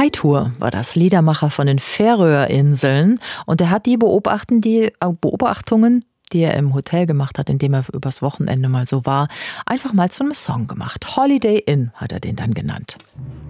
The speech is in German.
Teitur war das, Liedermacher von den Färöerinseln. Und er hat die Beobachtungen, die er im Hotel gemacht hat, in dem er übers Wochenende mal so war, einfach mal zu einem Song gemacht. Holiday Inn hat er den dann genannt.